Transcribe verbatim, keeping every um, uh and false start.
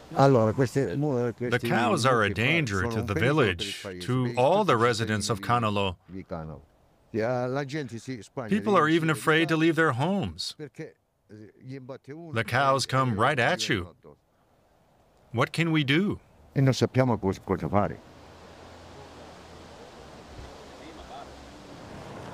The cows are a danger to the village, to all the residents of Canolo. People are even afraid to leave their homes. The cows come right at you. What can we do? E non sappiamo cosa fare.